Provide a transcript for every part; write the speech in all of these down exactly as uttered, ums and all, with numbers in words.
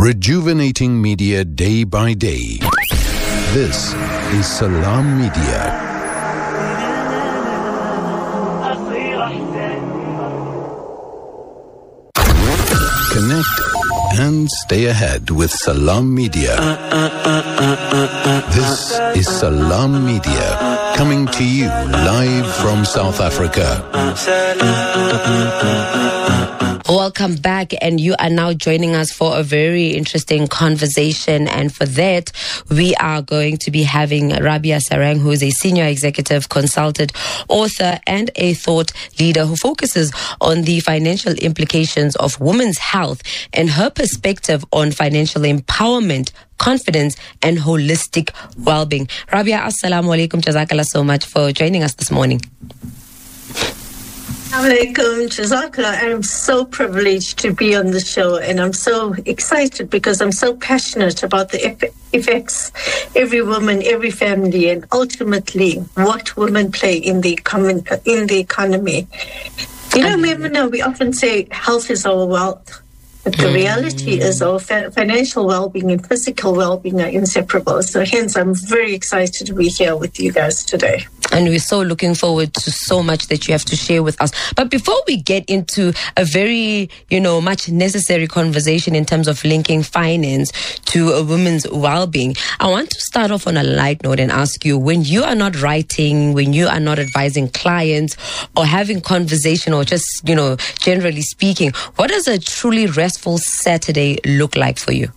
Rejuvenating media day by day. This is Salam Media. Connect and stay ahead with Salam Media. This is Salam Media, coming to you live from South Africa. Welcome back, and you are now joining us for a very interesting conversation. And for that, we are going to be having Rabia Sarang, who is a senior executive consultant, author, and a thought leader who focuses on the financial implications of women's health and her perspective on financial empowerment, confidence, and holistic well-being. Rabia, assalamu alaikum. Jazakallah so much for joining us this morning. Alaikum, Jazakallah. I'm so privileged to be on the show, and I'm so excited because I'm so passionate about the effects every woman, every family, and ultimately what women play in the common, in the economy. You know, Memona, we often say health is our wealth. But the reality is our fa- financial well-being and physical well-being are inseparable. So hence, I'm very excited to be here with you guys today. And we're so looking forward to so much that you have to share with us. But before we get into a very, you know, much necessary conversation in terms of linking finance to a woman's well-being, I want to start off on a light note and ask you, when you are not writing, when you are not advising clients or having conversation or just, you know, generally speaking, what does a truly restful Saturday look like for you?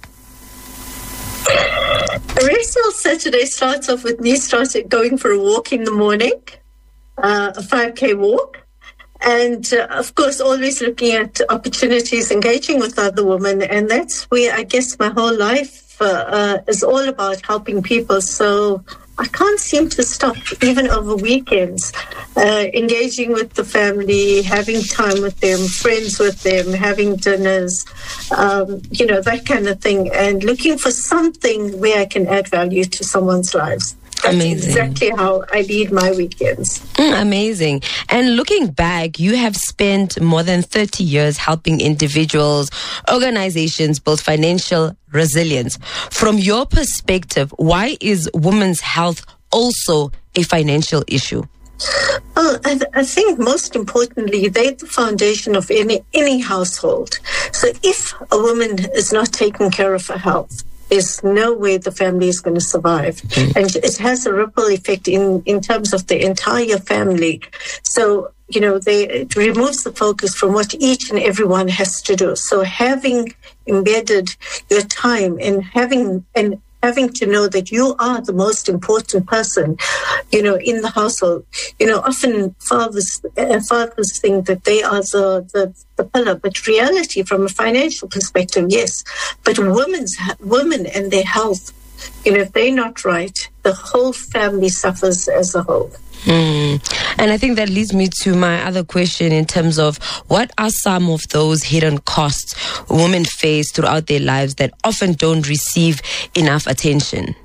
A restful Saturday starts off with me starting going for a walk in the morning, uh, a five K walk, and uh, of course always looking at opportunities, engaging with other women, and that's where I guess my whole life uh, uh, is all about helping people. So I can't seem to stop, even over weekends, uh, engaging with the family, having time with them, friends with them, having dinners, um, you know, that kind of thing, and looking for something where I can add value to someone's lives. That's Amazing. Exactly how I lead my weekends. Mm, amazing. And looking back, you have spent more than thirty years helping individuals, organizations build financial resilience. From your perspective, why is women's health also a financial issue? Well, I, th- I think most importantly, they're the foundation of any, any household. So if a woman is not taking care of her health, there's no way the family is going to survive. Mm. And it has a ripple effect in, in terms of the entire family. So, you know, they, it removes the focus from what each and everyone has to do. So having embedded your time and having and having to know that you are the most important person, you know, in the household. You know, often fathers uh, fathers think that they are the, the, the pillar, but reality from a financial perspective, yes. But women's women and their health, you know, if they're not right, the whole family suffers as a whole. Mm. And I think that leads me to my other question in terms of what are some of those hidden costs women face throughout their lives that often don't receive enough attention?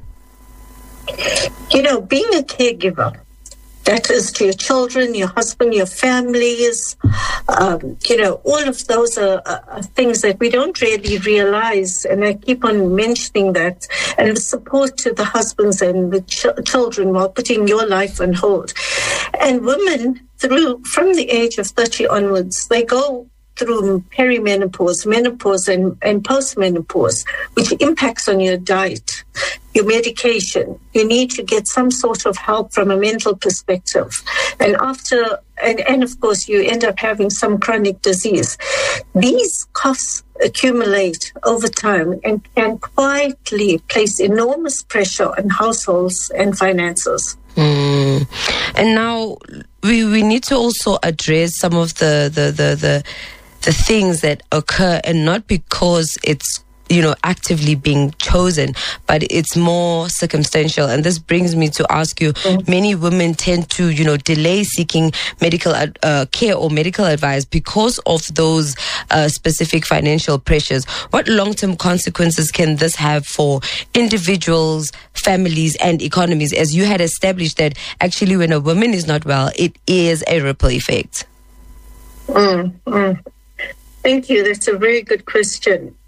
You know, being a caregiver, that is to your children, your husband, your families, um, you know, all of those are, are things that we don't really realize. And I keep on mentioning that. And the support to the husbands and the ch- children while putting your life on hold. And women, through from the age of thirty onwards, they go through perimenopause, menopause, and, and postmenopause, which impacts on your diet, your medication. You need to get some sort of help from a mental perspective. And after, and, and of course, you end up having some chronic disease. These costs accumulate over time and can quietly place enormous pressure on households and finances. Mm. And now we, we need to also address some of the, the, the, the the things that occur, and not because it's, you know, actively being chosen, but it's more circumstantial. And this brings me to ask you, mm-hmm. many women tend to, you know, delay seeking medical uh, care or medical advice because of those uh, specific financial pressures. What long-term consequences can this have for individuals, families, and economies? As you had established that actually when a woman is not well, it is a ripple effect. Mm, mm. Thank you. That's a very good question.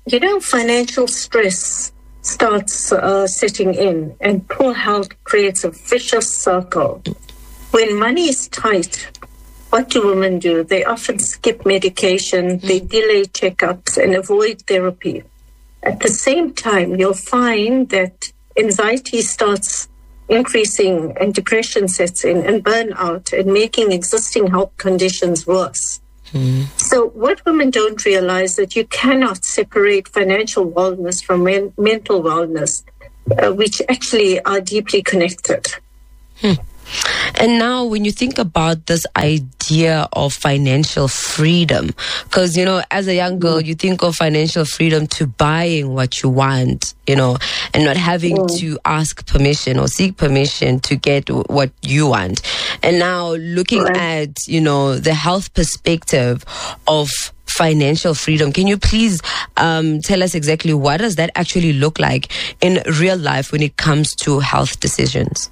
you know, financial stress starts uh, setting in, and poor health creates a vicious circle. When money is tight, what do women do? They often skip medication, they delay checkups and avoid therapy. At the same time, you'll find that anxiety starts increasing and depression sets in and burnout and making existing health conditions worse. Mm. So what women don't realize that you cannot separate financial wellness from men- mental wellness, uh, which actually are deeply connected. Hmm. And now when you think about this idea of financial freedom, because, you know, as a young girl, you think of financial freedom to buying what you want, you know, and not having mm. to ask permission or seek permission to get what you want. And now looking right. at, you know, the health perspective of financial freedom, can you please um, tell us exactly what does that actually look like in real life when it comes to health decisions?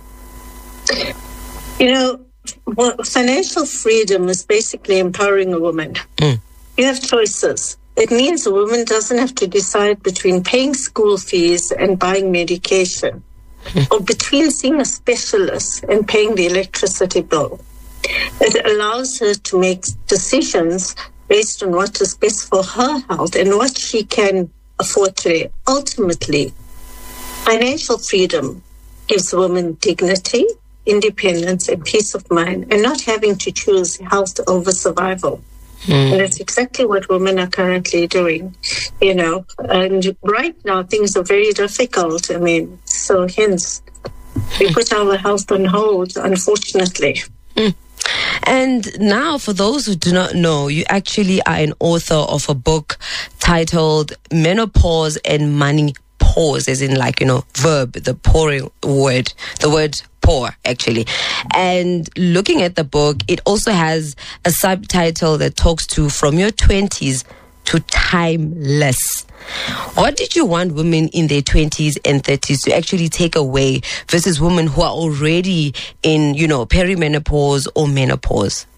You know, well, financial freedom is basically empowering a woman. Mm. You have choices. It means a woman doesn't have to decide between paying school fees and buying medication, mm. or between seeing a specialist and paying the electricity bill. It allows her to make decisions based on what is best for her health and what she can afford to. Ultimately, financial freedom gives a woman dignity, independence, and peace of mind, and not having to choose health over survival. Mm. And that's exactly what women are currently doing, you know. And right now, things are very difficult. I mean, so hence, we put our health on hold, unfortunately. Mm. And now, for those who do not know, you actually are an author of a book titled Menopause and Money Pause, as in, like, you know, verb, the pouring word, the word pour, actually. And looking at the book, it also has a subtitle that talks to From Your twenties to Timeless. What did you want women in their twenties and thirties to actually take away versus women who are already in, you know, perimenopause or menopause?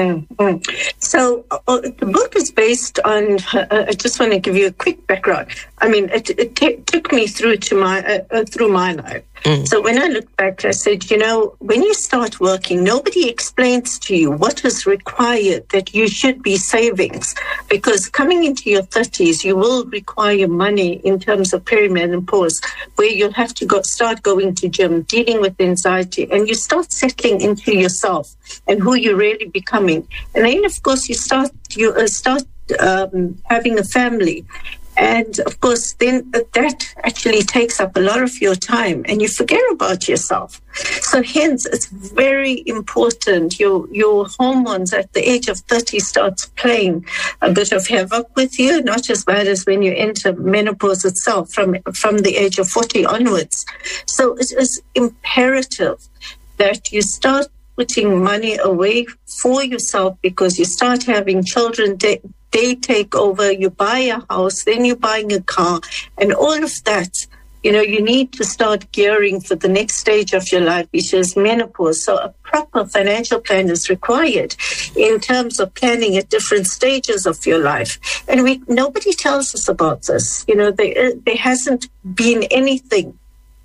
Mm-hmm. So uh, the book is based on, uh, I just want to give you a quick background. I mean, it, it t- took me through to my uh, uh, through my life. Mm. So when I look back, I said, you know, when you start working, nobody explains to you what is required that you should be savings, because coming into your thirties, you will require money in terms of perimenopause, where you'll have to go start going to gym, dealing with anxiety, and you start settling into yourself and who you're really becoming. And then, of course, you start you uh, start um, having a family. And, of course, then that actually takes up a lot of your time and you forget about yourself. So, hence, it's very important. Your your hormones at the age of thirty starts playing a bit of havoc with you, not as bad as when you enter menopause itself from, from the age of forty onwards. So, it is imperative that you start putting money away for yourself, because you start having children. They, they take over, you buy a house, then you're buying a car, and all of that. You know, you need to start gearing for the next stage of your life, which is menopause. So a proper financial plan is required in terms of planning at different stages of your life. And we nobody tells us about this. You know, there, there hasn't been anything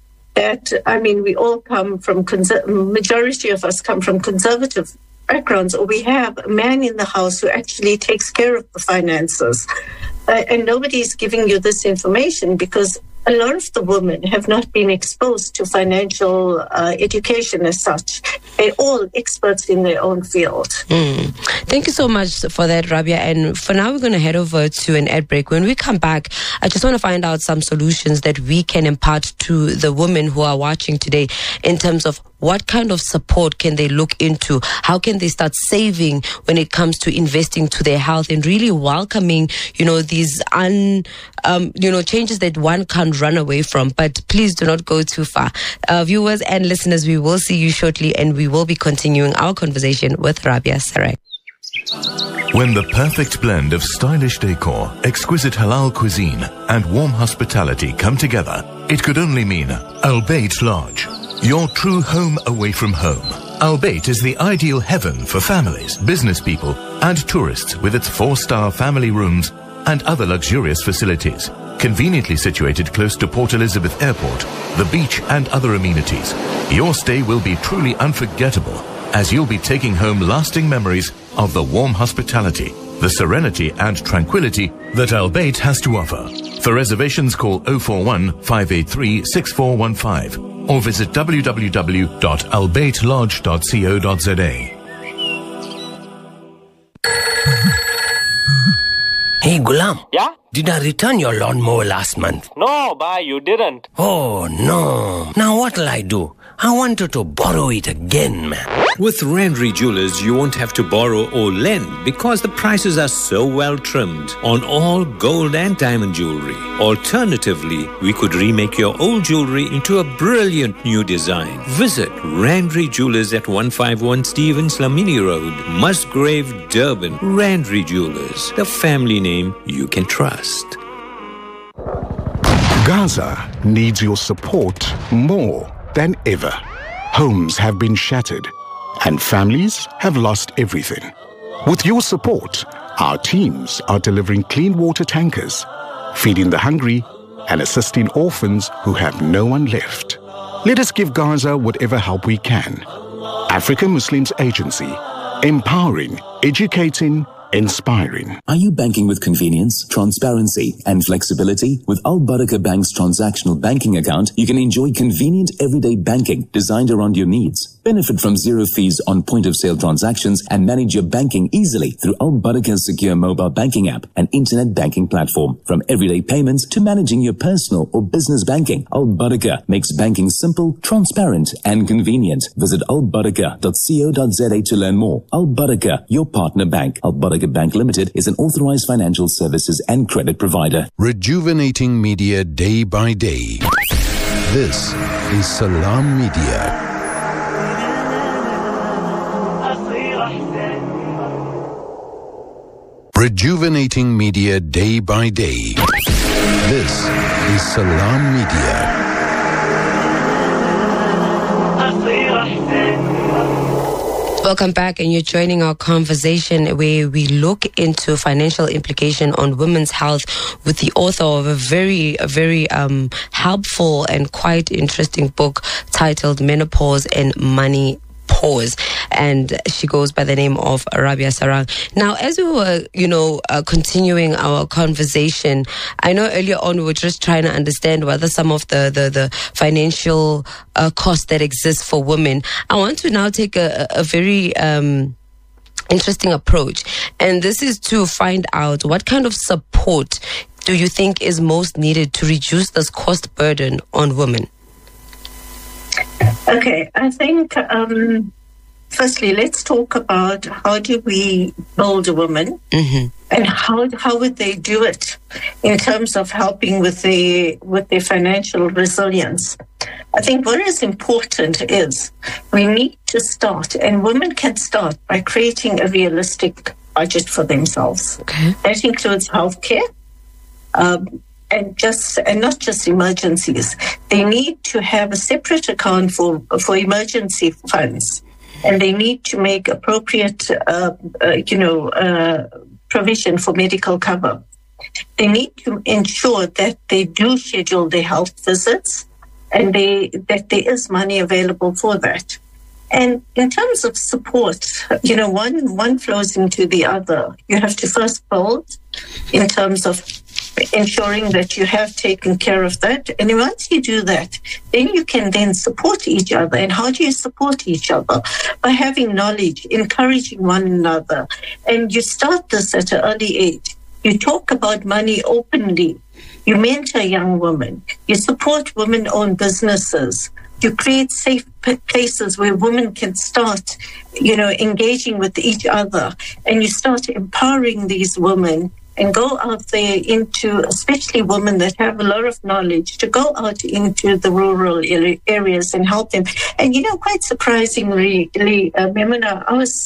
that, I mean, we all come from, conser- majority of us come from conservative backgrounds, or we have a man in the house who actually takes care of the finances. Uh, and nobody's giving you this information because a lot of the women have not been exposed to financial uh, education as such. They're all experts in their own field. Mm. Thank you so much for that, Rabia. And for now, we're going to head over to an ad break. When we come back, I just want to find out some solutions that we can impart to the women who are watching today in terms of what kind of support can they look into? How can they start saving when it comes to investing to their health and really welcoming, you know, these un, um, you know, changes that one can't run away from. But please do not go too far. Uh, viewers and listeners, we will see you shortly, and we will be continuing our conversation with Rabia Sarek. When the perfect blend of stylish decor, exquisite halal cuisine, and warm hospitality come together, it could only mean Al Bayt Lodge. Your true home away from home. Al Bayt is the ideal heaven for families, business people, and tourists, with its four-star family rooms and other luxurious facilities. Conveniently situated close to Port Elizabeth Airport, the beach and other amenities, your stay will be truly unforgettable, as you'll be taking home lasting memories of the warm hospitality, the serenity and tranquility that Albait has to offer. For reservations, call oh four one, five eight three, six four one five or visit w w w dot albait lodge dot co dot z a. Hey, Gulam. Yeah? Did I return your lawnmower last month? No, bhai, you didn't. Oh, no. Now what'll I do? I wanted to borrow it again, man. With Randry Jewelers, you won't have to borrow or lend because the prices are so well trimmed on all gold and diamond jewelry. Alternatively, we could remake your old jewelry into a brilliant new design. Visit Randry Jewelers at one fifty-one Stevens Lamini Road, Musgrave, Durban. Randry Jewelers, the family name you can trust. Gaza needs your support more than ever. Homes have been shattered and families have lost everything. With your support, our teams are delivering clean water tankers, feeding the hungry and assisting orphans who have no one left. Let us give Gaza whatever help we can. African Muslims Agency, empowering, educating, inspiring. Are you banking with convenience, transparency, and flexibility? With Al Barakah Bank's transactional banking account, you can enjoy convenient everyday banking designed around your needs. Benefit from zero fees on point-of-sale transactions and manage your banking easily through Al Barakah's secure mobile banking app and internet banking platform. From everyday payments to managing your personal or business banking, Al Barakah makes banking simple, transparent, and convenient. Visit al barakah dot co dot z a to learn more. Al Barakah, your partner bank. Al Barakah Bank Limited is an authorized financial services and credit provider. Rejuvenating media day by day. This is Salam Media. Rejuvenating media day by day. This is Salam Media. Welcome back, and you're joining our conversation where we look into financial implication on women's health with the author of a very, a very um, helpful and quite interesting book titled Menopause and Money Pause, and she goes by the name of Rabia Sarang. Now, as we were, you know, uh, continuing our conversation, I know earlier on we were just trying to understand whether some of the the, the financial uh, costs that exist for women. I want to now take a, a very um, interesting approach, and this is to find out what kind of support do you think is most needed to reduce this cost burden on women. Okay, I think, um, firstly, let's talk about how do we build a woman, mm-hmm. and how how would they do it in terms of helping with the with their financial resilience. I think what is important is we need to start, and women can start by creating a realistic budget for themselves. Okay. That includes healthcare. Um, And just and not just emergencies. They need to have a separate account for for emergency funds, and they need to make appropriate, uh, uh, you know, uh, provision for medical cover. They need to ensure that they do schedule their health visits, and they that there is money available for that. And in terms of support, you know, one one flows into the other. You have to first build in terms of ensuring that you have taken care of that. And once you do that, then you can then support each other. And how do you support each other? By having knowledge, encouraging one another. And you start this at an early age. You talk about money openly. You mentor young women. You support women-owned businesses. You create safe places where women can start, you know, engaging with each other. And you start empowering these women and go out there into, especially women that have a lot of knowledge, to go out into the rural areas and help them. And, you know, quite surprisingly, uh, Memona, I was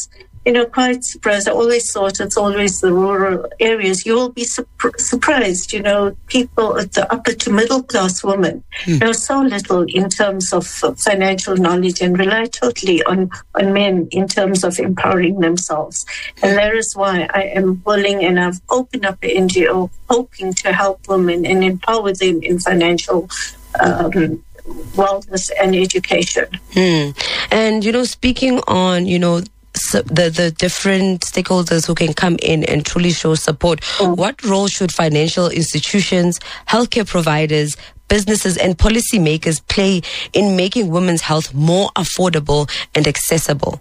you know, quite surprised. I always thought it's always the rural areas. You will be su- surprised, you know, people at the upper to middle class women mm. know so little in terms of financial knowledge and rely totally on, on men in terms of empowering themselves. And that is why I am willing, and I've opened up an N G O hoping to help women and empower them in financial um, wellness and education. Mm. And, you know, speaking on, you know, So the, the different stakeholders who can come in and truly show support, mm. what role should financial institutions, healthcare providers, businesses and policymakers play in making women's health more affordable and accessible?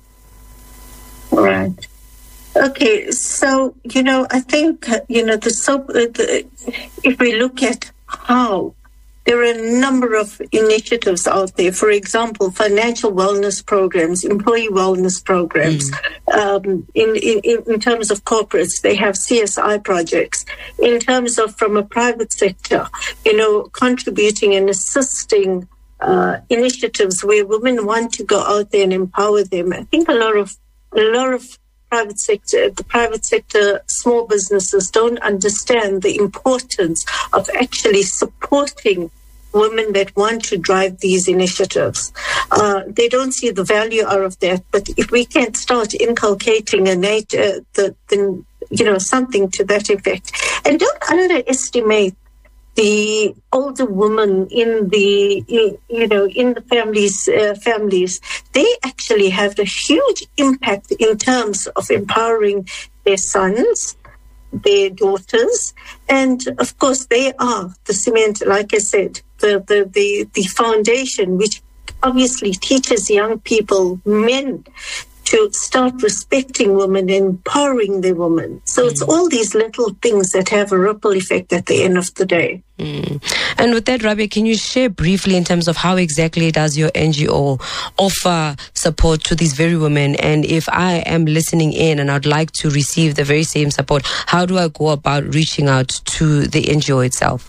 Right. Okay, so, you know, I think, you know, the, so, the if we look at how there are a number of initiatives out there. For example, financial wellness programs, employee wellness programs. Mm. Um, in, in, in terms of corporates, they have C S I projects. In terms of from a private sector, you know, contributing and assisting uh, initiatives where women want to go out there and empower them. I think a lot of a lot of private sector, the private sector, small businesses don't understand the importance of actually supporting women that want to drive these initiatives. Uh, they don't see the value out of that, but if we can start inculcating a nat- uh, the, the, you know, something to that effect. And don't underestimate the older women in the, you know, in the families, uh, families, they actually have a huge impact in terms of empowering their sons, their daughters, and of course they are the cement, like I said, the, the, the, the foundation which obviously teaches young people, men, to start respecting women and empowering the women. So mm. it's all these little things that have a ripple effect at the end of the day. Mm. And with that, Rabia, can you share briefly in terms of how exactly does your N G O offer support to these very women? And if I am listening in and I'd like to receive the very same support, how do I go about reaching out to the N G O itself?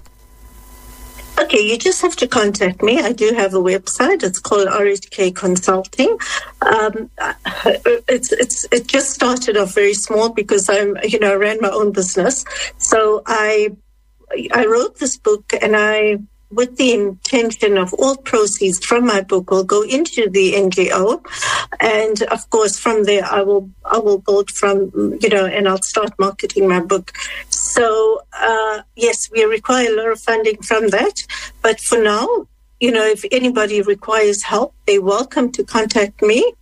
Okay, you just have to contact me. I do have a website. It's called R H K Consulting. Um, it's it's it just started off very small because I'm you know I ran my own business. So I I wrote this book, and I, with the intention of all proceeds from my book will go into the N G O, and of course from there I will I will build from you know and I'll start marketing my book. So uh, yes, we require a lot of funding from that, but for now, you know, if anybody requires help, they're welcome to contact me.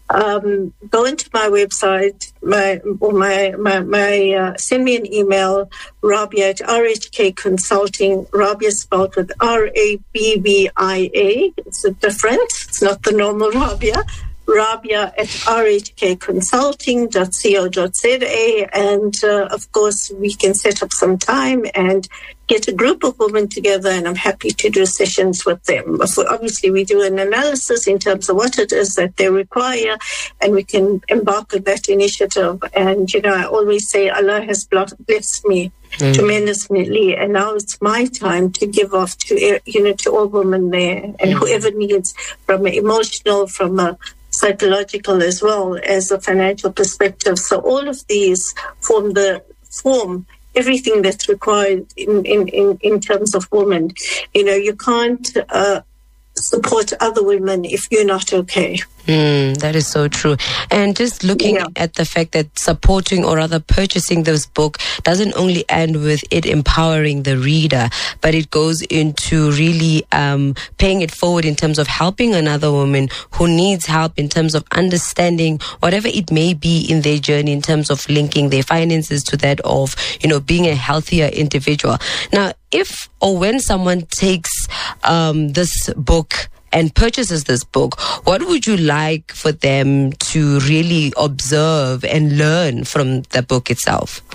Um, go into my website, my or my my, my uh, send me an email, Rabia at R H K Consulting. Rabia spelled with R A B B I A. It's a different. It's not the normal Rabia. Rabia at R H K consulting dot co dot z a, and uh, of course we can set up some time and get a group of women together, and I'm happy to do sessions with them. Obviously we do an analysis in terms of what it is that they require, and we can embark on that initiative. And you know, I always say Allah has blessed me mm. tremendously, and now it's my time to give off to you know to all women there, and mm. whoever needs, from an emotional, from a psychological, as well as a financial perspective. So all of these form the form everything that's required in, in, in, in terms of women. You know, you can't uh, support other women if you're not okay. Mm, that is so true. And just looking yeah. at the fact that supporting, or rather purchasing this book, doesn't only end with it empowering the reader, but it goes into really um, paying it forward in terms of helping another woman who needs help in terms of understanding whatever it may be in their journey, in terms of linking their finances to that of, you know, being a healthier individual. Now, if or when someone takes um, this book and purchases this book, what would you like for them to really observe and learn from the book itself?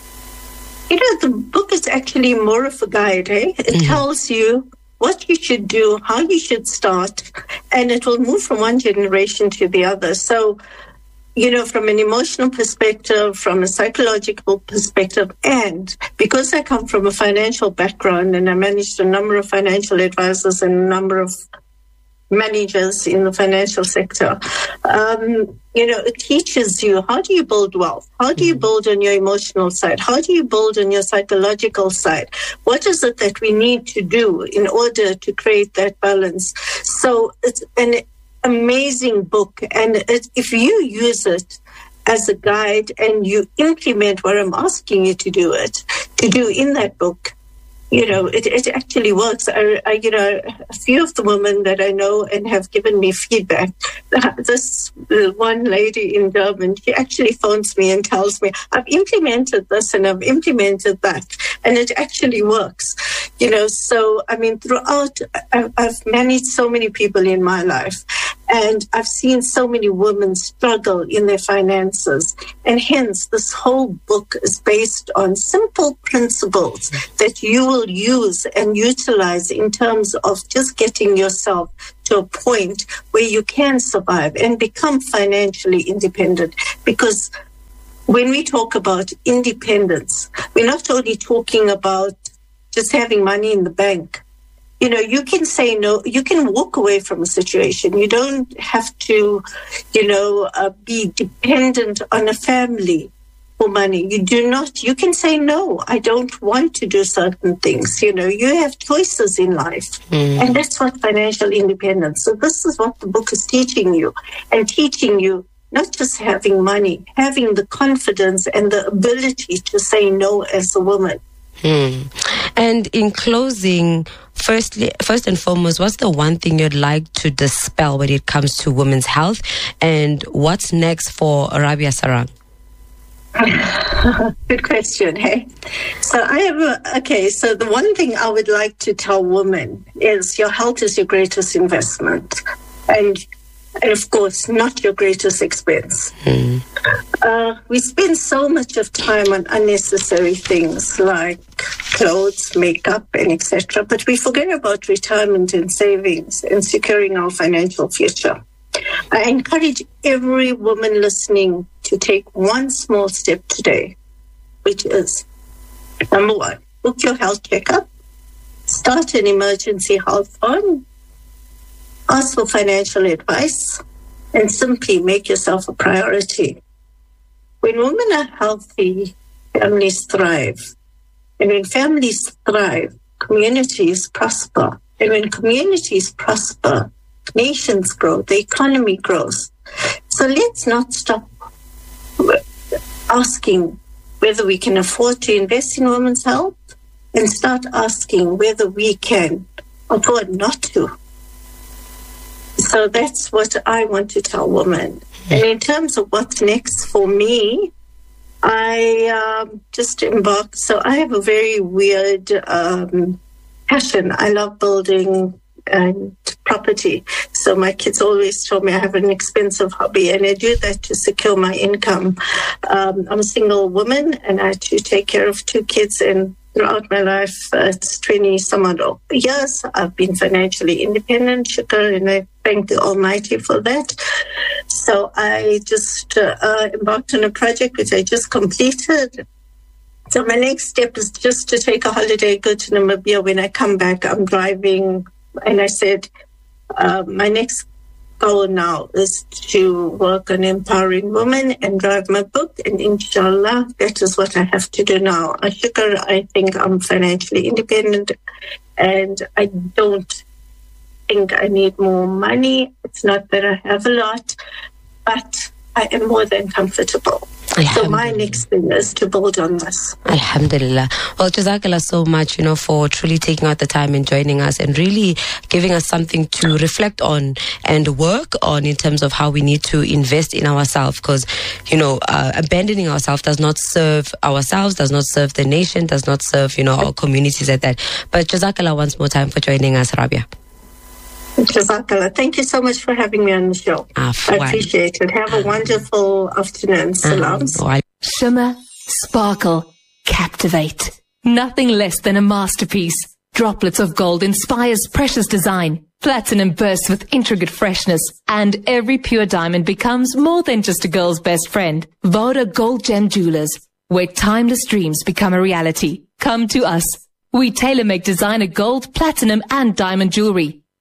You know, the book is actually more of a guide, eh? It mm-hmm. tells you what you should do, how you should start, and it will move from one generation to the other. So, you know, from an emotional perspective, from a psychological perspective, and because I come from a financial background and I managed a number of financial advisors and a number of managers in the financial sector. Um, you know, it teaches you, how do you build wealth? How do you build on your emotional side? How do you build on your psychological side? What is it that we need to do in order to create that balance? So it's an amazing book. And it, if you use it as a guide and you implement what I'm asking you to do it, to do in that book, you know, it, it actually works. I, I, you know, a few of the women that I know and have given me feedback, this one lady in Durban, she actually phones me and tells me, I've implemented this and I've implemented that, and it actually works. You know, so, I mean, throughout, I've managed so many people in my life, and I've seen so many women struggle in their finances. And hence, this whole book is based on simple principles that you will use and utilize in terms of just getting yourself to a point where you can survive and become financially independent. Because when we talk about independence, we're not only talking about just having money in the bank. You know, you can say no, you can walk away from a situation. You don't have to, you know, uh, be dependent on a family for money. You do not, you can say no, I don't want to do certain things. You know, you have choices in life. Mm. And that's what financial independence. So this is what the book is teaching you, and teaching you not just having money, having the confidence and the ability to say no as a woman. Hmm. And in closing, firstly, first and foremost, what's the one thing you'd like to dispel when it comes to women's health? And what's next for Rabia Sarang? Good question, hey? So I have, a, okay, so the one thing I would like to tell women is your health is your greatest investment. And And of course, not your greatest expense. Mm. Uh, we spend so much of time on unnecessary things like clothes, makeup, and et cetera. But we forget about retirement and savings and securing our financial future. I encourage every woman listening to take one small step today, which is, number one, book your health checkup, start an emergency health fund, ask for financial advice, and simply make yourself a priority. When women are healthy, families thrive. And when families thrive, communities prosper. And when communities prosper, nations grow, the economy grows. So let's not stop asking whether we can afford to invest in women's health, and start asking whether we can afford not to. So that's what I want to tell women. And in terms of what's next for me, I um, just embarked. So I have a very weird um, passion. I love building and property. So my kids always told me I have an expensive hobby, and I do that to secure my income. Um, I'm a single woman, and I have to take care of two kids, and throughout my life, uh, it's twenty some odd years, I've been financially independent, Shukr, and I thank the Almighty for that. So I just uh, uh, embarked on a project which I just completed. So my next step is just to take a holiday, go to Namibia. When I come back, I'm driving, and I said, uh, my next goal now is to work on empowering women and drive my book, and inshallah, that is what I have to do now. Shukr, I think I'm financially independent, and I don't think I need more money. It's not that I have a lot, but I am more than comfortable. So my next thing is to build on this. Alhamdulillah. Well, Jazakallah so much, you know, for truly taking out the time and joining us and really giving us something to reflect on and work on in terms of how we need to invest in ourselves. Because, you know, uh, abandoning ourselves does not serve ourselves, does not serve the nation, does not serve, you know, our communities like that. But Jazakallah once more time for joining us, Rabia. Jazakallah. Thank you so much for having me on the show. Afwan. I appreciate it. Have a wonderful afternoon. Salams. Shimmer, sparkle, captivate. Nothing less than a masterpiece. Droplets of gold inspires precious design. Platinum bursts with intricate freshness. And every pure diamond becomes more than just a girl's best friend. Voda Gold Gem Jewelers, where timeless dreams become a reality. Come to us. We tailor-make designer gold, platinum, and diamond jewelry.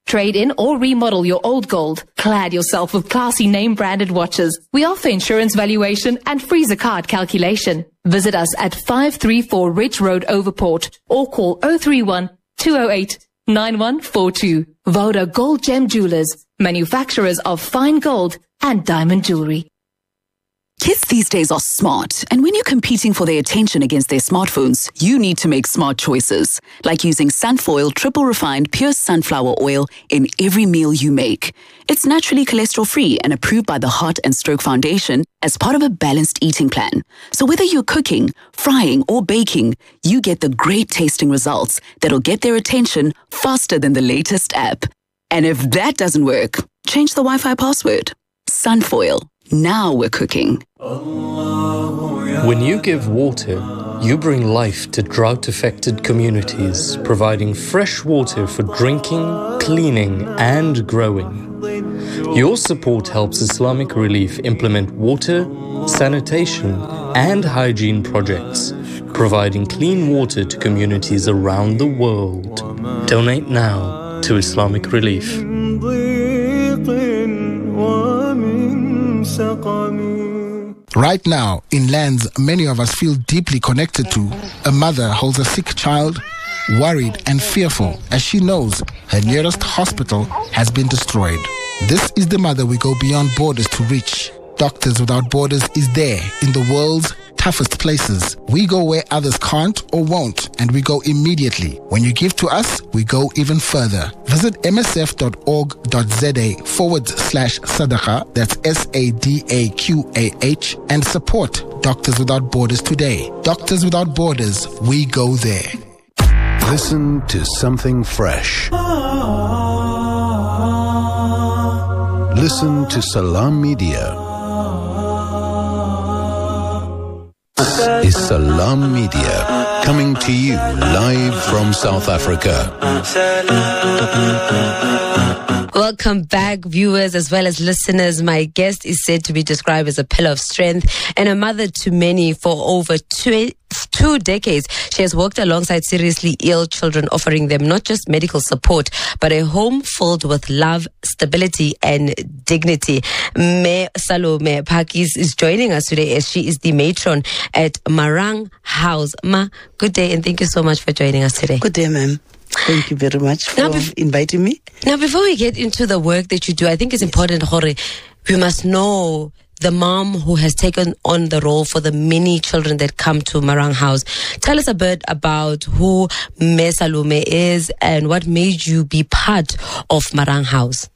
Trade in or remodel your old gold. Clad yourself with classy name-branded watches. We offer insurance valuation and freezer card calculation. Visit us at five three four Ridge Road, Overport, or call oh three one, two oh eight, nine one four two. Voda Gold Gem Jewelers, manufacturers of fine gold and diamond jewelry. Kids these days are smart, and when you're competing for their attention against their smartphones, you need to make smart choices, like using Sunfoil triple refined pure sunflower oil in every meal you make. It's naturally cholesterol-free and approved by the Heart and Stroke Foundation as part of a balanced eating plan. So whether you're cooking, frying, or baking, you get the great tasting results that'll get their attention faster than the latest app. And if that doesn't work, change the Wi-Fi password. Sunfoil. Now we're cooking. When you give water, you bring life to drought-affected communities, providing fresh water for drinking, cleaning, and growing. Your support helps Islamic Relief implement water, sanitation, and hygiene projects, providing clean water to communities around the world. Donate now to Islamic Relief. Right now, in lands many of us feel deeply connected to, a mother holds a sick child, worried and fearful as she knows her nearest hospital has been destroyed. This is the mother we go beyond borders to reach. Doctors Without Borders is there in the world's toughest places. We go where others can't or won't, and we go immediately. When you give to us, we go even further. Visit msf.org.za forward slash sadaqa, that's S A D A Q A H, and support Doctors Without Borders today. Doctors Without Borders, we go there. Listen to something fresh. Listen to Salam Media. Is Salam Media coming to you live from South Africa. Welcome back, viewers as well as listeners. My guest is said to be described as a pillar of strength and a mother to many for over two Two decades. She has worked alongside seriously ill children, offering them not just medical support, but a home filled with love, stability, and dignity. Me Salome Pakis is joining us today as she is the matron at Marang House. Ma, good day, and thank you so much for joining us today. Good day, ma'am. Thank you very much for now, bef- inviting me. Now, before we get into the work that you do, I think it's important, Hore, we must know the mom who has taken on the role for the many children that come to Marang House. Tell us a bit about who Me Salome is and what made you be part of Marang House.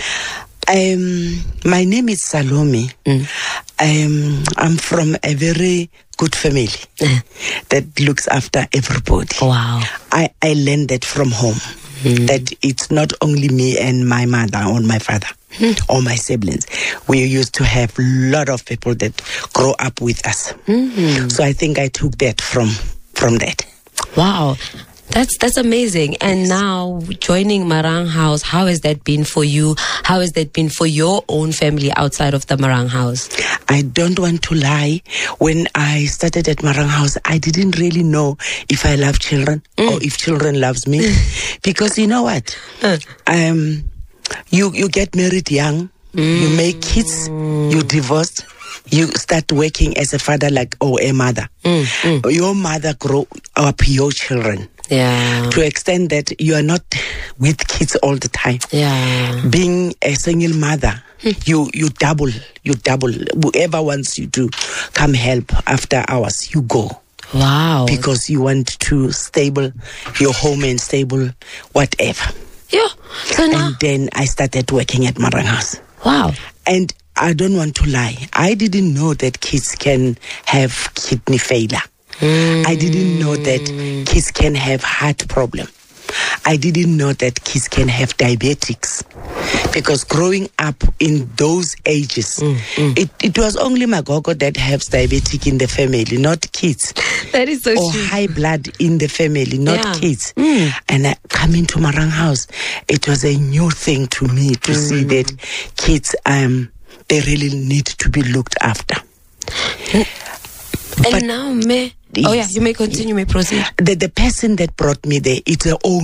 Um, my name is Salome. Mm. Um, I'm from a very good family that looks after everybody. Wow. I, I learned that from home. Mm. That it's not only me and my mother or my father mm. or my siblings. We used to have a lot of people that grow up with us. Mm-hmm. So I think I took that from from that. Wow. That's that's amazing. And yes. Now joining Marang House, how has that been for you? How has that been for your own family outside of the Marang House? I don't want to lie. When I started at Marang House, I didn't really know if I love children mm. or if children loves me. Because you know what? Uh. Um, you you get married young, mm. you make kids, you divorce. You start working as a father, like or a mother. Mm, mm. Your mother grow up your children. Yeah. To extent that you are not with kids all the time. Yeah. Being a single mother, mm. you you double, you double. Whoever wants you to come help after hours, you go. Wow. Because you want to stable your home and stable whatever. Yeah. So now- and then I started working at Marang House. Wow. And I don't want to lie. I didn't know that kids can have kidney failure. Mm. I didn't know that kids can have heart problem. I didn't know that kids can have diabetics. Because growing up in those ages, mm, mm. It, it was only my gogo that has diabetic in the family, not kids. That is so Or true. high blood in the family, not yeah. kids. Mm. And I coming to Marang House, it was a new thing to me to mm. see that kids um they really need to be looked after. And but now, me. Oh yeah, you may continue, may proceed. The the person that brought me there, it's the owner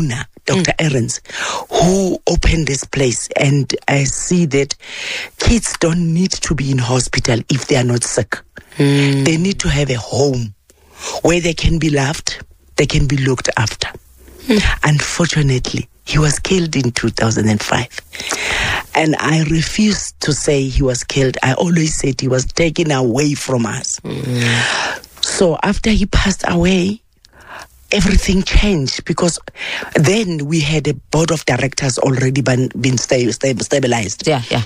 Doctor Mm. Ahrens, who opened this place, and I see that kids don't need to be in hospital if they are not sick. Mm. They need to have a home where they can be loved, they can be looked after. Mm. Unfortunately, he was killed in two thousand five. And I refuse to say he was killed. I always said he was taken away from us. Mm. So after he passed away, everything changed, because then we had a board of directors already been, been sta- sta- stabilized. Yeah, yeah.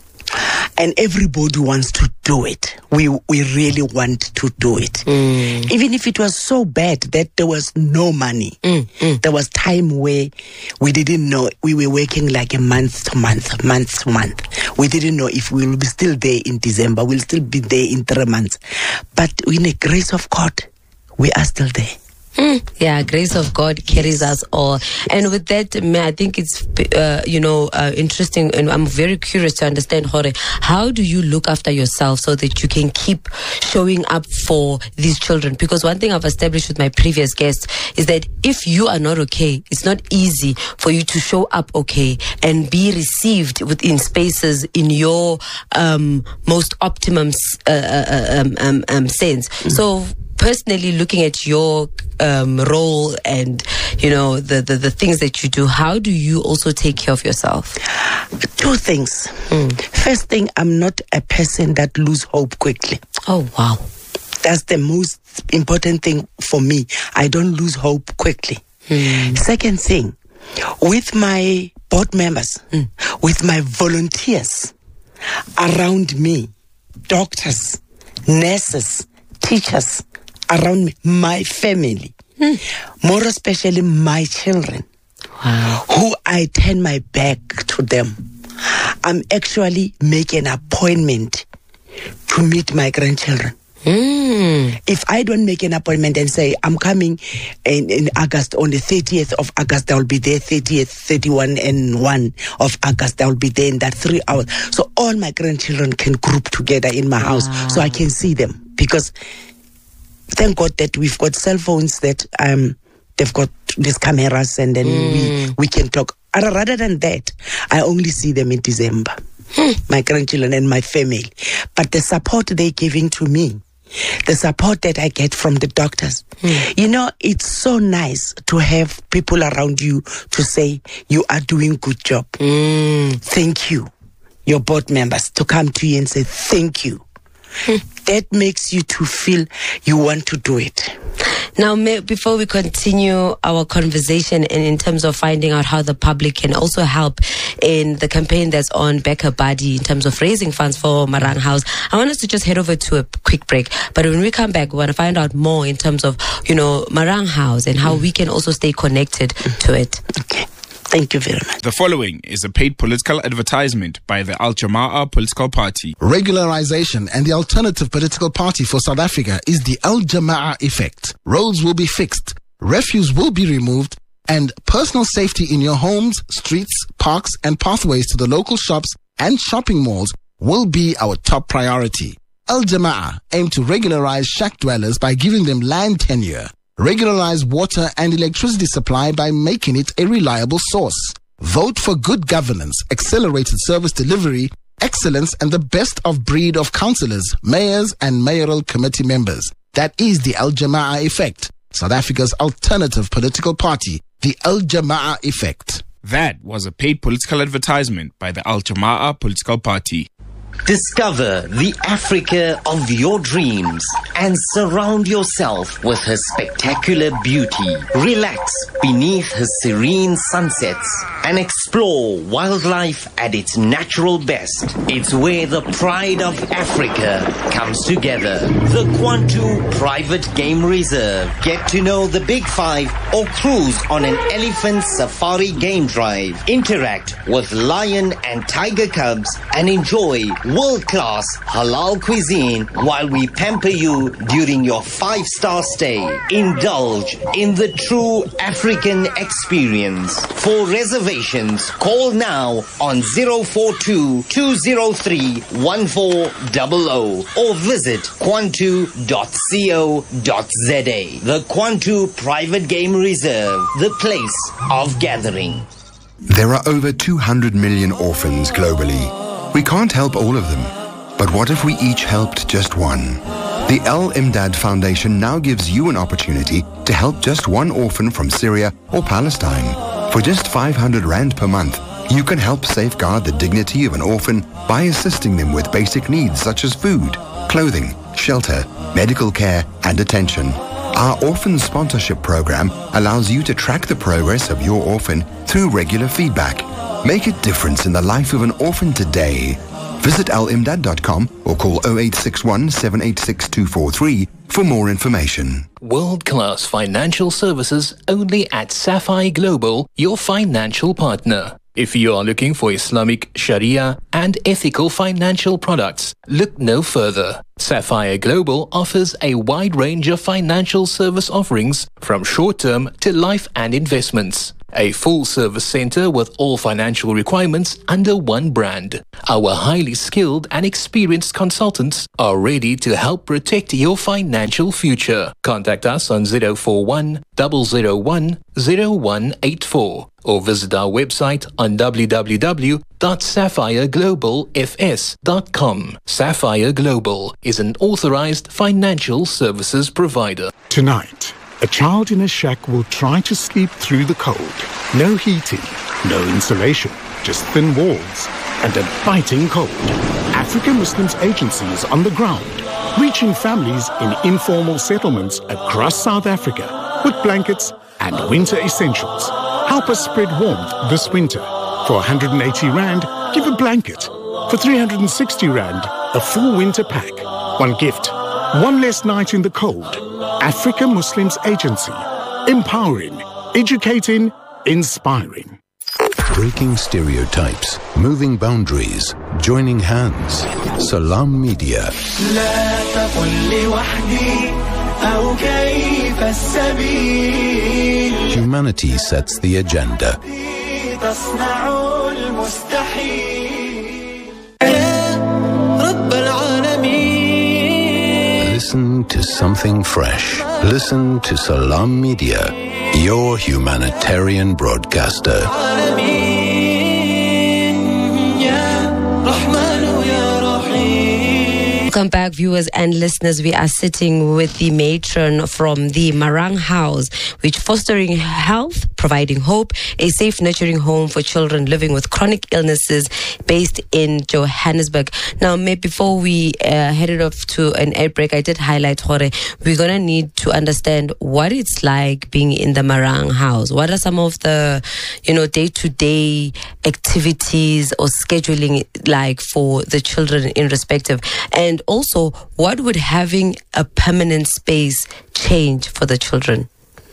And everybody wants to do it. We we really want to do it. Mm. Even if it was so bad that there was no money. Mm, mm. There was time where we didn't know. We were working like a month to month, month to month. We didn't know if we will be still there in December. We'll still be there in three months. But in the grace of God, we are still there. Mm. Yeah, grace of God carries us all. And with that, I think it's, uh, you know, uh, interesting, and I'm very curious to understand, Hore, how do you look after yourself so that you can keep showing up for these children? Because one thing I've established with my previous guests is that if you are not okay, it's not easy for you to show up okay and be received within spaces in your um, most optimum uh, uh, um, um, um, sense. Mm. So, personally, looking at your um, role and, you know, the, the, the things that you do, how do you also take care of yourself? Two things. Mm. First thing, I'm not a person that lose hope quickly. Oh, wow. That's the most important thing for me. I don't lose hope quickly. Mm. Second thing, with my board members, mm. with my volunteers around me, doctors, nurses, teachers around me, my family, mm. more especially my children, wow. who I turn my back to them. I'm actually making an appointment to meet my grandchildren. Mm. If I don't make an appointment and say, I'm coming in, in August, on the thirtieth of August, I will be there, thirtieth, thirty-one, and one of August, I will be there in that three hours. So all my grandchildren can group together in my house wow. so I can see them. Because thank God that we've got cell phones that um they've got these cameras, and then mm. we, we can talk. Rather than that, I only see them in December, hmm. my grandchildren and my family. But the support they're giving to me, the support that I get from the doctors, mm. you know, it's so nice to have people around you to say, you are doing good job. Mm. Thank you. Your board members to come to you and say, thank you. Mm. That makes you to feel you want to do it. Now, may, before we continue our conversation and in terms of finding out how the public can also help in the campaign that's on Back Her Body in terms of raising funds for Marang House, I want us to just head over to a quick break. But when we come back, we want to find out more in terms of, you know, Marang House and how mm. we can also stay connected mm. to it. Okay. Thank you very much. The following is a paid political advertisement by the Al Jamaah Political Party. Regularization and the alternative political party for South Africa is the Al Jamaah effect. Roads will be fixed, refuse will be removed, and personal safety in your homes, streets, parks, and pathways to the local shops and shopping malls will be our top priority. Al Jamaah aim to regularize shack dwellers by giving them land tenure. Regularize water and electricity supply by making it a reliable source. Vote for good governance, accelerated service delivery, excellence, and the best of breed of councillors, mayors, and mayoral committee members. That is the Al Jamaah effect, South Africa's alternative political party, the Al Jamaah effect. That was a paid political advertisement by the Al Jamaah Political Party. Discover the Africa of your dreams and surround yourself with her spectacular beauty. Relax beneath her serene sunsets and explore wildlife at its natural best. It's where the pride of Africa comes together. The Kwantu Private Game Reserve. Get to know the Big Five or cruise on an elephant safari game drive. Interact with lion and tiger cubs and enjoy world-class halal cuisine while we pamper you during your five-star stay. Indulge in the true African experience. For reservations, call now on zero four two, two zero three, one four zero zero or visit kwantu dot co dot za. The Kwantu Private Game Reserve, the place of gathering. There are over two hundred million orphans globally. We can't help all of them, but what if we each helped just one? The Al Imdad Foundation now gives you an opportunity to help just one orphan from Syria or Palestine. For just five hundred rand per month, you can help safeguard the dignity of an orphan by assisting them with basic needs such as food, clothing, shelter, medical care, and attention. Our orphan sponsorship program allows you to track the progress of your orphan through regular feedback. Make a difference in the life of an orphan today. Visit al imdad dot com or call oh eight six one, seven eight six, two four three for more information. World-class financial services only at Sapphire Global, your financial partner. If you are looking for Islamic, Sharia, and ethical financial products, look no further. Sapphire Global offers a wide range of financial service offerings from short-term to life and investments. A full-service center with all financial requirements under one brand. Our highly skilled and experienced consultants are ready to help protect your financial future. Contact us on zero four one, zero zero one, zero one eight four or visit our website on w w w dot sapphire global f s dot com. Sapphire Global is an authorized financial services provider. Tonight, a child in a shack will try to sleep through the cold. No heating, no insulation, just thin walls and a biting cold. African Muslims Agency is on the ground, reaching families in informal settlements across South Africa with blankets and winter essentials. Help us spread warmth this winter. For one hundred eighty rand, give a blanket. For three hundred sixty rand, a full winter pack. One gift, one less night in the cold. Africa Muslims Agency. Empowering, educating, inspiring. Breaking stereotypes, moving boundaries, joining hands. Salam Media. Humanity sets the agenda. Listen to something fresh. Listen to Salam Media, your humanitarian broadcaster. Welcome back, viewers and listeners. We are sitting with the matron from the Marang House, which fostering health, providing hope, a safe nurturing home for children living with chronic illnesses based in Johannesburg. Now, maybe before we uh, headed off to an air break, I did highlight, Jorge, we're going to need to understand what it's like being in the Marang House. What are some of the, you know, day-to-day activities or scheduling like for the children in respective? And also, what would having a permanent space change for the children?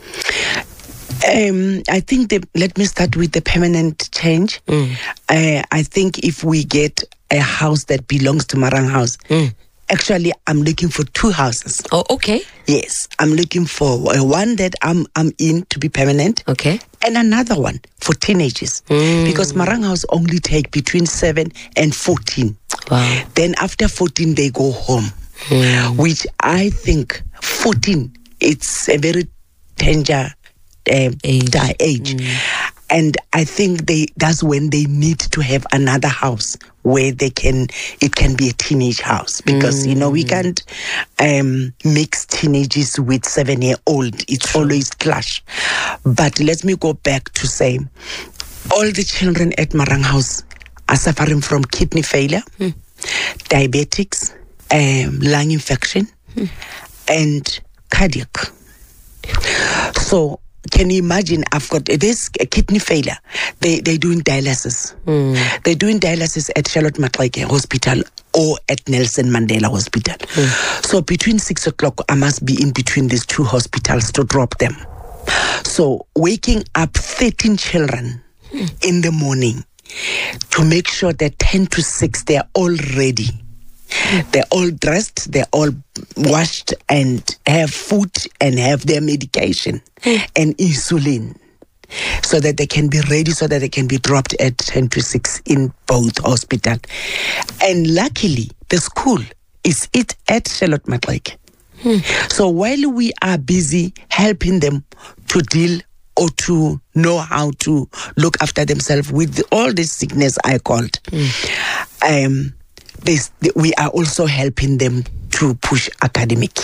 Um, I think, the, let me start with the permanent change. Mm. Uh, I think if we get a house that belongs to Marang House, mm. actually, I'm looking for two houses. Oh, okay. Yes, I'm looking for uh, one that I'm I'm in to be permanent. Okay. And another one for teenagers. Mm. Because Marang House only take between seven and fourteen. Wow. Then after fourteen, they go home. Mm. Which I think fourteen, it's a very tender uh, age. age. Mm. And I think they that's when they need to have another house where they can, it can be a teenage house. Because, mm. you know, we can't um, mix teenagers with seven-year-old. It's True. always clash. But let me go back to say, all the children at Marang House are suffering from kidney failure, mm. diabetics, um, lung infection, mm. and cardiac. So, can you imagine, I've got this kidney failure. They, they're doing dialysis. Mm. They're doing dialysis at Charlotte Maxeke Hospital or at Nelson Mandela Hospital. Mm. So between six o'clock, I must be in between these two hospitals to drop them. So waking up thirteen children mm. in the morning to make sure that ten to six, they're all ready. They're all dressed, they're all washed and have food and have their medication and insulin so that they can be ready, so that they can be dropped at ten to six in both hospitals. And luckily, the school is it at Charlotte Matlake. Hmm. So while we are busy helping them to deal or to know how to look after themselves with all this sickness I called, hmm. um, This, we are also helping them to push academic.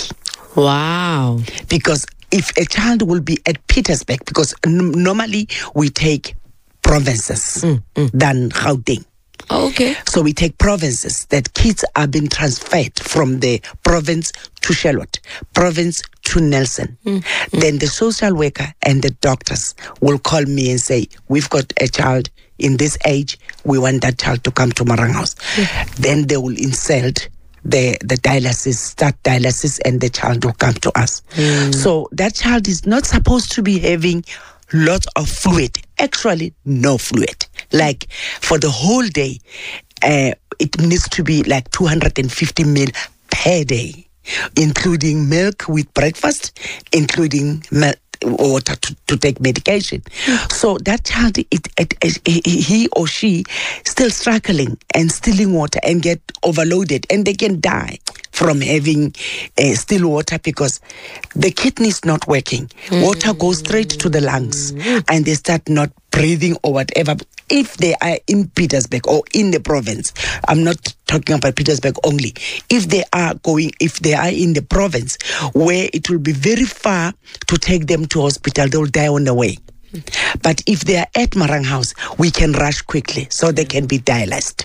Wow. Because if a child will be at Pietersburg, because n- normally we take provinces mm, mm. than Gauteng. Okay. So we take provinces that kids are being transferred from the province to Charlotte, province to Nelson. Mm, mm. Then the social worker and the doctors will call me and say, we've got a child in this age, we want that child to come to Marang House. Mm. Then they will insert the, the dialysis, start dialysis, and the child will come to us. Mm. So that child is not supposed to be having lots of fluid. Actually, no fluid. Like for the whole day, uh, it needs to be like two hundred fifty milliliters per day, including milk with breakfast, including milk, water to, to take medication. Mm. So that child, it, it, it, he or she still struggling and stealing water and get overloaded, and they can die from having uh, still water because the kidney is not working. Mm. Water goes straight to the lungs mm. and they start not breathing or whatever. If they are in Pietersburg or in the province, I'm not talking about Pietersburg only. If they are going, if they are in the province where it will be very far to take them to hospital, they will die on the way. But if they are at Marang House, we can rush quickly so they can be dialyzed.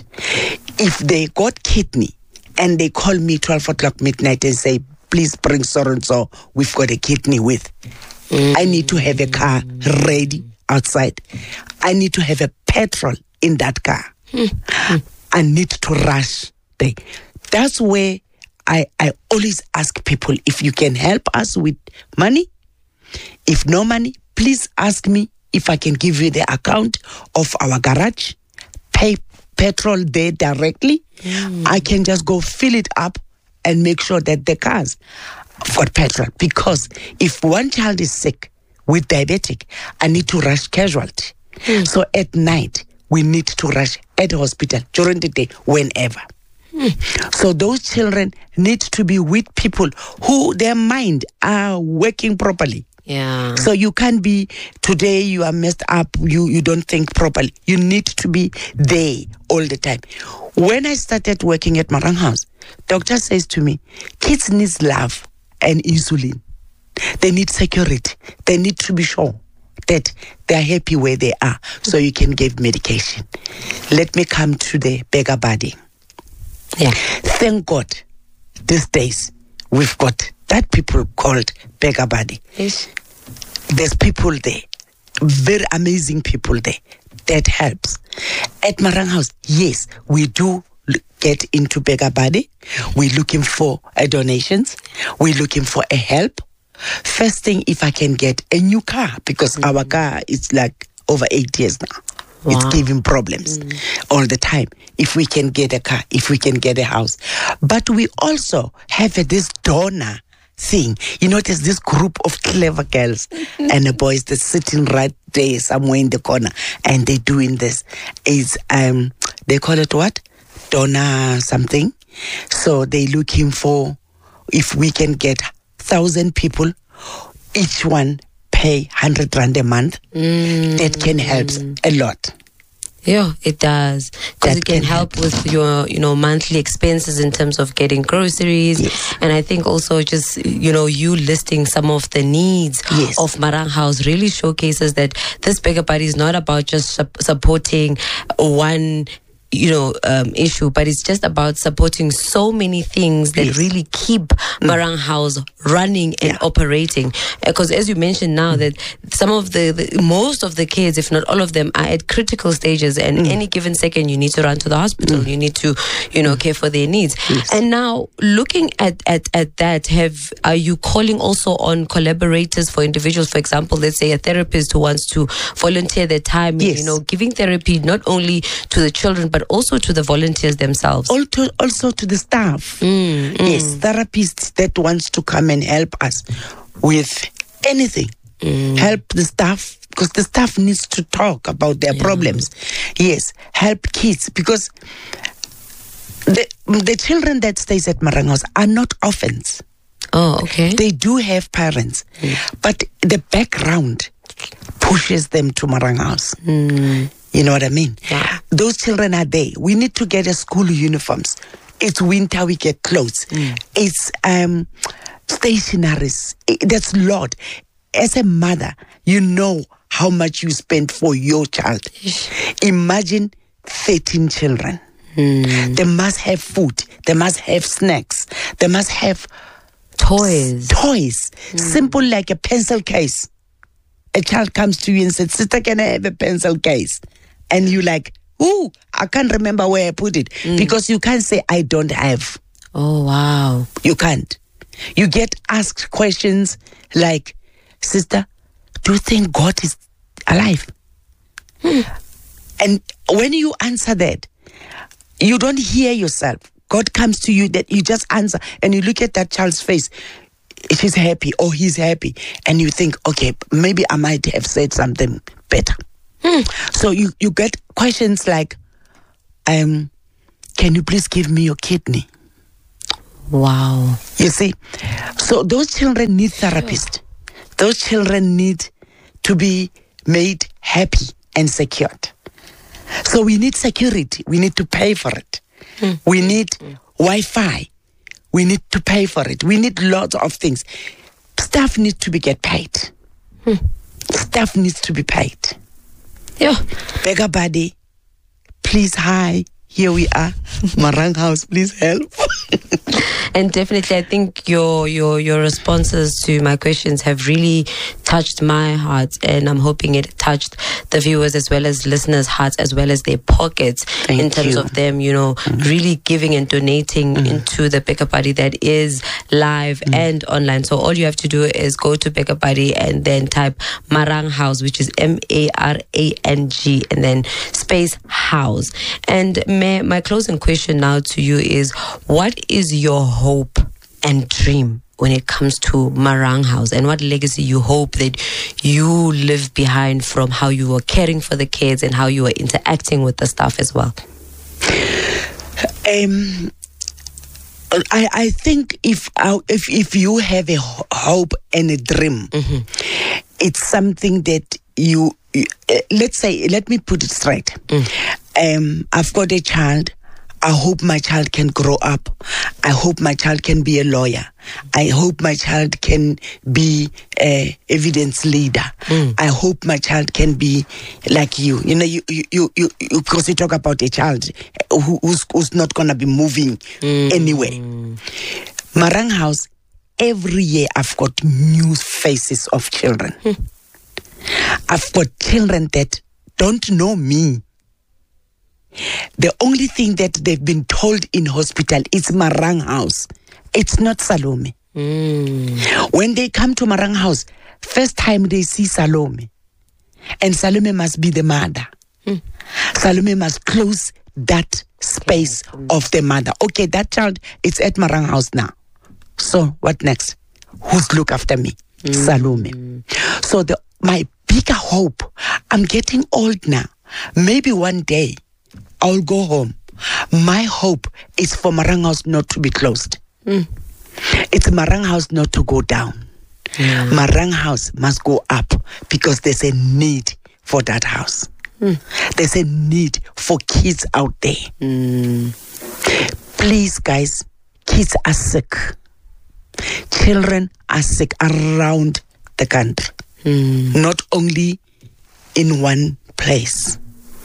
If they got kidney and they call me twelve o'clock midnight and say, please bring so-and-so, we've got a kidney with. Mm. I need to have a car ready outside. I need to have a petrol in that car. Mm. I need to rush there. That's where I, I always ask people, if you can help us with money, if no money, please ask me if I can give you the account of our garage, pay petrol there directly. Mm. I can just go fill it up and make sure that the cars got petrol. Because if one child is sick with diabetic, I need to rush casualty. Mm. So at night, we need to rush at the hospital during the day, whenever. Mm. So those children need to be with people who their mind are working properly. Yeah. So you can't be, today you are messed up, you, you don't think properly. You need to be there all the time. When I started working at Marang House, doctor says to me, kids need love and insulin. They need security. They need to be sure that they are happy where they are, so you can give medication. Let me come to the beggar body. Yeah. Thank God, these days, we've got that people called beggar body. Yes. There's people there, very amazing people there. That helps. At Marang House, yes, we do get into beggar body. We're looking for a donations. We're looking for a help. First thing, if I can get a new car, because mm. our car is like over eight years now. Wow. It's giving problems mm. all the time. If we can get a car, if we can get a house. But we also have a, this donor thing. You know, there's this group of clever girls and the boys that's sitting right there somewhere in the corner, and they're doing this. Is um they call it what? Donor something. So they're looking for, if we can get thousand people, each one pay one hundred rand a month, mm. that can help a lot. Yeah, it does. Because it can, can help, help with your, you know, monthly expenses in terms of getting groceries. Yes. And I think also just, you know, you listing some of the needs yes. of Marang House really showcases that this beggar body is not about just su- supporting one you know, um, issue, but it's just about supporting so many things that Yes. really keep Mm. Marang House running and Yeah. operating. Because as you mentioned now, Mm. that some of the, the, most of the kids, if not all of them, are at critical stages, and Mm. any given second, you need to run to the hospital. You need to, you know, care for their needs. Yes. And now, looking at, at, at that, have are you calling also on collaborators for individuals? For example, let's say a therapist who wants to volunteer their time, Yes. you know, giving therapy not only to the children but also to the volunteers themselves. Also, also to the staff. Mm, mm. Yes, therapists that wants to come and help us with anything. Mm. Help the staff, because the staff needs to talk about their Yeah. problems. Yes, help kids, because the the children that stays at Marang House are not orphans. Oh, okay. They do have parents, but the background pushes them to Marang House. Mm. You know what I mean? Yeah. Those children are there. We need to get a school uniforms. It's winter, we get clothes. Mm. It's um, stationaries. I- That's a lot. As a mother, you know how much you spend for your child. Imagine thirteen children. Mm. They must have food. They must have snacks. They must have toys. Toys. Simple like a pencil case. A child comes to you and says, "Sister, can I have a pencil case?" And you like, "Ooh, I can't remember where I put it." Mm. Because you can't say, "I don't have." Oh, wow. You can't. You get asked questions like, "Sister, do you think God is alive?" Hmm. And when you answer that, you don't hear yourself. God comes to you, that you just answer, and you look at that child's face. She's happy or he's happy, and you think, okay, maybe I might have said something better. Hmm. So you, you get questions like, um, can you please give me your kidney? Wow. You see? So those children need therapists. Those children need to be made happy and secured. So we need security. We need to pay for it. Mm. We need mm. Wi-Fi. We need to pay for it. We need lots of things. Staff needs to be get paid. Mm. Staff needs to be paid. Yeah. Beggar Buddy, please, hi. Here we are. Marang House, please help. And definitely, I think your your your responses to my questions have really touched my heart, and I'm hoping it touched the viewers as well as listeners' hearts, as well as their pockets. Thank in terms you. of them, you know, mm. really giving and donating mm. into the Beggar Buddy that is live mm. and online. So all you have to do is go to Beggar Buddy and then type Marang House, which is M A R A N G, and then space house. And may, my closing question now to you is, what is your hope and dream when it comes to Marang House, and what legacy you hope that you live behind from how you were caring for the kids and how you were interacting with the staff as well? Um, I I think if uh, if if you have a hope and a dream, mm-hmm. it's something that you, you uh, let's say, let me put it straight. Mm. Um, I've got a child. I hope my child can grow up. I hope my child can be a lawyer. I hope my child can be a evidence leader. Mm. I hope my child can be like you. You know, you you you, you, you because you talk about a child who, who's who's not gonna be moving mm. anywhere. Marang House, every year I've got new faces of children. Mm. I've got children that don't know me. The only thing that they've been told in hospital is Marang House. It's not Salome. Mm. When they come to Marang House, first time they see Salome. And Salome must be the mother. Mm. Salome must close that space okay. of the mother. Okay, that child is at Marang House now. So what next? Who's look after me? Mm. Salome. So the my bigger hope, I'm getting old now. Maybe one day I'll go home. My hope is for Marang House not to be closed. Mm. It's Marang House not to go down. Mm. Marang House must go up because there's a need for that house. Mm. There's a need for kids out there. Mm. Please, guys, kids are sick. Children are sick around the country. Mm. Not only in one place.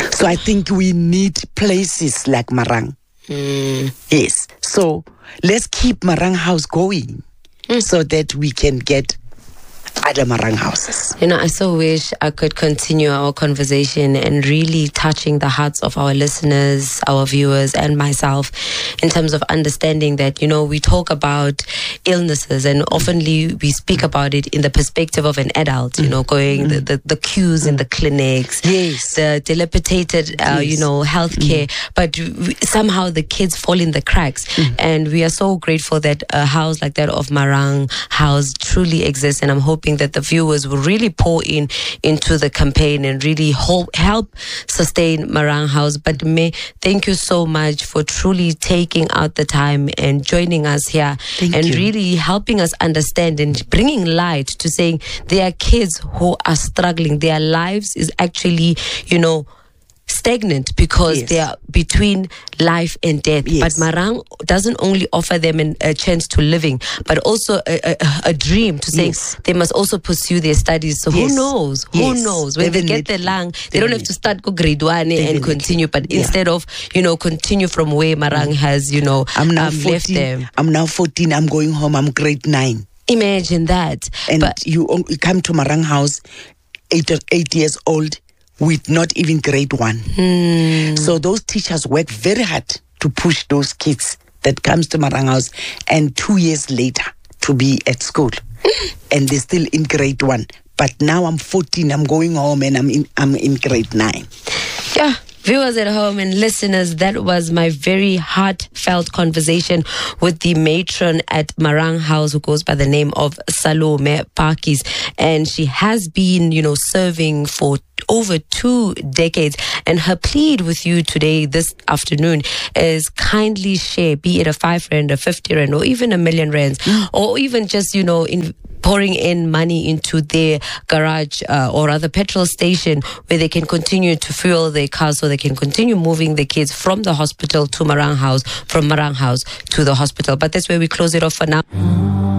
So I think we need places like Marang. Mm. Yes. So let's keep Marang House going mm. so that we can get other Marang houses. You know, I so wish I could continue our conversation and really touching the hearts of our listeners, our viewers, and myself in terms of understanding that, you know, we talk about illnesses and oftenly we speak about it in the perspective of an adult, you know, going mm. the, the, the queues in the clinics, yes. the dilapidated, uh, yes. you know, healthcare, mm. but we, somehow the kids fall in the cracks. Mm. And we are so grateful that a house like that of Marang House truly exists, and I'm hoping that the viewers will really pour in into the campaign and really help, help sustain Marang House. But May, thank you so much for truly taking out the time and joining us here thank and you. really helping us understand and bringing light to saying there are kids who are struggling. Their lives is actually, you know, stagnant because yes. they are between life and death. Yes. But Marang doesn't only offer them an, a chance to living, but also a, a, a dream to say yes. they must also pursue their studies. So yes. who knows? Who yes. knows? When they get the lung, they don't have to start go grade one Definitely. and continue, but yeah. instead of, you know, continue from where Marang has, you know, I'm now um, fourteen, left them. I'm now fourteen. I'm going home. I'm grade nine. Imagine that. And but, you, you come to Marang House, eight, eight years old, with not even grade one. Hmm. So those teachers work very hard to push those kids that comes to Marang House and two years later to be at school. And they're still in grade one. But now I'm fourteen, I'm going home and I'm in, I'm in grade nine. Yeah. Viewers at home and listeners, that was my very heartfelt conversation with the matron at Marang House, who goes by the name of Salome Pakis. And she has been, you know, serving for over two decades. And her plea with you today, this afternoon, is kindly share, be it a five rand, a fifty rand, or even a million rands, mm. or even just, you know, in pouring in money into their garage uh, or other petrol station where they can continue to fuel their cars so they can continue moving the kids from the hospital to Marang House, from Marang House to the hospital. But that's where we close it off for now.